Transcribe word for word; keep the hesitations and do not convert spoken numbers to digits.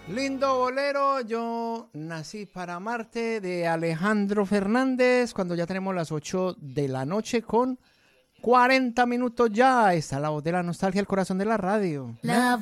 Lindo bolero, yo nací para amarte, de Alejandro Fernández, cuando ya tenemos las ocho de la noche con cuarenta minutos ya. Está la voz de la nostalgia, el corazón de la radio. La